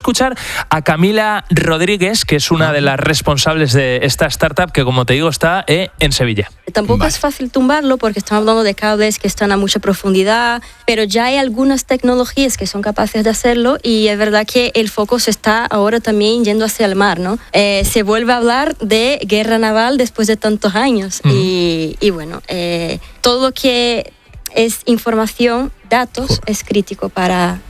escuchar a Camila Rodríguez, que es una de las responsables de esta startup que, como te digo, está en Sevilla. Tampoco es fácil tumbarlo porque estamos hablando de cables que están a mucha profundidad, pero ya hay algunas tecnologías que son capaces de hacerlo y es verdad que el foco se está ahora también yendo hacia el mar, ¿no? Se vuelve a hablar de guerra naval después de tantos años y bueno, todo lo que es información, datos, es crítico para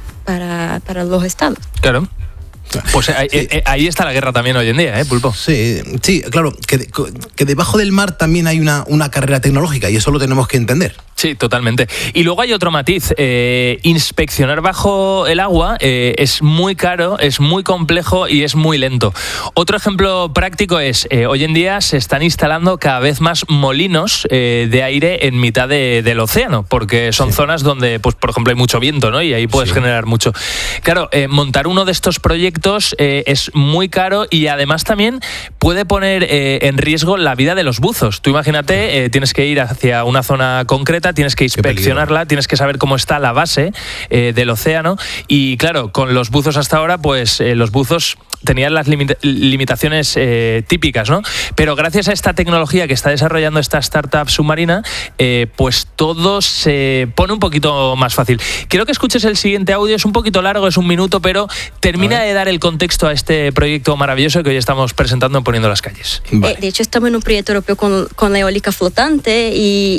los estados. Claro. Pues ahí está la guerra también hoy en día, Pulpo. Sí, claro, que debajo del mar también hay una carrera tecnológica y eso lo tenemos que entender. Sí, totalmente. Y luego hay otro matiz. Inspeccionar bajo el agua es muy caro, es muy complejo y es muy lento. Otro ejemplo práctico es, hoy en día se están instalando cada vez más molinos de aire en mitad del océano, porque son zonas donde, pues, por ejemplo, hay mucho viento, ¿no? Y ahí puedes generar mucho. Claro, montar uno de estos proyectos es muy caro y además también puede poner en riesgo la vida de los buzos. Tú imagínate, tienes que ir hacia una zona concreta, tienes que inspeccionarla, tienes que saber cómo está la base del océano y claro, con los buzos hasta ahora, pues los buzos tenían las limitaciones típicas, ¿no? Pero gracias a esta tecnología que está desarrollando esta startup submarina, pues todo se pone un poquito más fácil. Quiero que escuches el siguiente audio, es un poquito largo, es 1 minuto, pero termina de dar el contexto a este proyecto maravilloso que hoy estamos presentando en Poniendo las Calles. De hecho, estamos en un proyecto europeo con la eólica flotante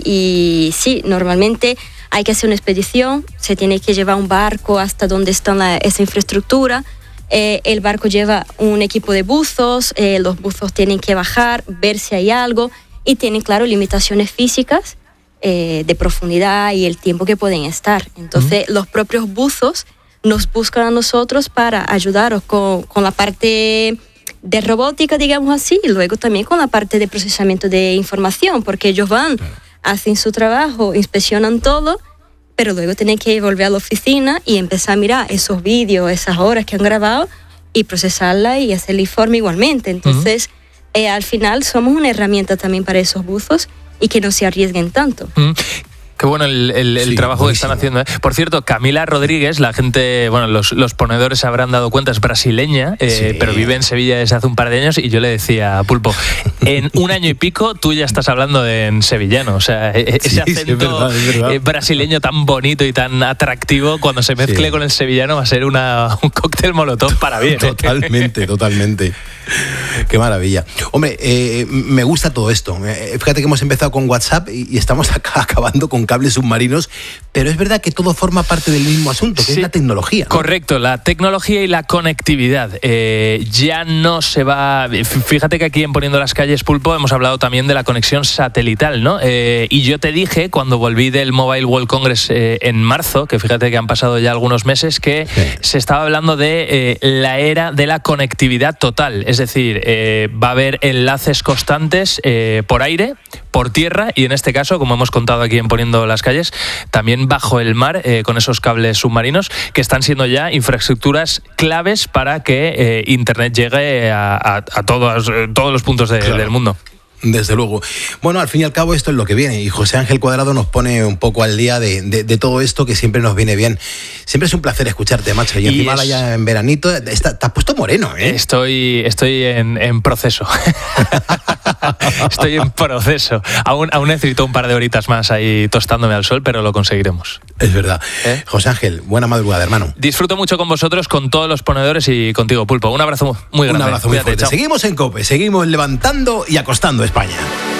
y sí, normalmente hay que hacer una expedición, se tiene que llevar un barco hasta donde está esa infraestructura. El barco lleva un equipo de buzos, los buzos tienen que bajar, ver si hay algo y tienen, claro, limitaciones físicas de profundidad y el tiempo que pueden estar. Entonces, los propios buzos nos buscan a nosotros para ayudaros con la parte de robótica, digamos así, y luego también con la parte de procesamiento de información, porque ellos van, hacen su trabajo, inspeccionan todo, pero luego tienen que volver a la oficina y empezar a mirar esos vídeos, esas horas que han grabado y procesarla y hacer el informe igualmente. Entonces, al final somos una herramienta también para esos buzos y que no se arriesguen tanto. Qué bueno el trabajo que están haciendo. Por cierto, Camila Rodríguez, la gente, bueno, los ponedores se habrán dado cuenta, es brasileña, pero vive en Sevilla desde hace un par de años y yo le decía, Pulpo, en 1 año y pico tú ya estás hablando en sevillano. O sea, ese acento es verdad. Brasileño tan bonito y tan atractivo, cuando se mezcle con el sevillano va a ser un cóctel molotov para bien. Totalmente. Qué maravilla. Hombre, me gusta todo esto. Fíjate que hemos empezado con WhatsApp y estamos acabando con cables submarinos, pero es verdad que todo forma parte del mismo asunto, que es la tecnología, ¿no? Correcto, la tecnología y la conectividad. Ya no se va... Fíjate que aquí en Poniendo las Calles, Pulpo, hemos hablado también de la conexión satelital, ¿no? Y yo te dije, cuando volví del Mobile World Congress en marzo, que fíjate que han pasado ya algunos meses, que se estaba hablando de la era de la conectividad total. Es decir, va a haber enlaces constantes por aire, por tierra y en este caso, como hemos contado aquí en Poniendo las Calles, también bajo el mar con esos cables submarinos que están siendo ya infraestructuras claves para que Internet llegue a todos los puntos del mundo. Desde luego. Bueno, al fin y al cabo esto es lo que viene y José Ángel Cuadrado nos pone un poco al día de todo esto que siempre nos viene bien. Siempre es un placer escucharte, macho. Y encima ya en veranito te has puesto moreno, ¿eh? Estoy en proceso. Estoy en proceso. Aún necesito un par de horitas más ahí tostándome al sol, pero lo conseguiremos. Es verdad. José Ángel, buena madrugada, hermano. Disfruto mucho con vosotros, con todos los ponedores y contigo, Pulpo. Un abrazo muy grande. Un abrazo muy fuerte. Seguimos en COPE, seguimos levantando y acostando España.